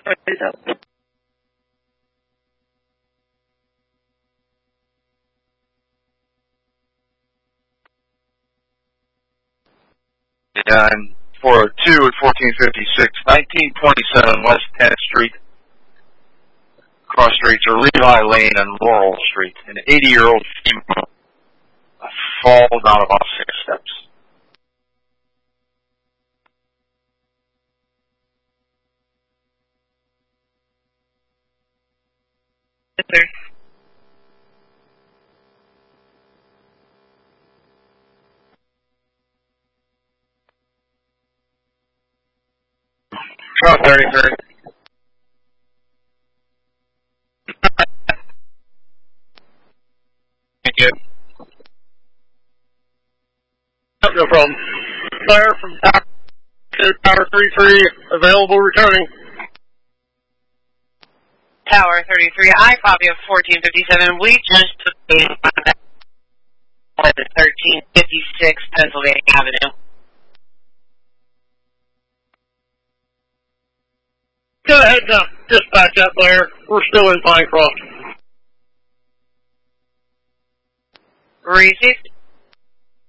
And 402 at 1456, 1927 West 10th Street. Cross streets are Levi Lane and Laurel Street. An 80-year-old female falls down about 6 steps. Yes, sir. Tower 33. Thank you. No problem. Fire from Tower 33, available returning. Tower 33, I copy of 1457. We just took base on that at 1356 Pennsylvania Avenue. Go ahead, dispatch that player. We're still in Pinecroft. Received.